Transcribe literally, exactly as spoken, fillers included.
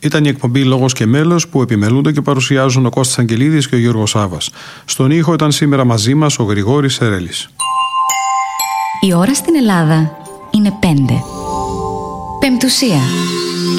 Ήταν η εκπομπή Λόγος και Μέλος που επιμελούνται και παρουσιάζουν ο Κώστας Αγγελίδης και ο Γιώργος Σάβας. Στον ήχο ήταν σήμερα μαζί μας ο Γρηγόρης Σερέλης. Η ώρα στην Ελλάδα είναι πέντε. Πεμπτουσία.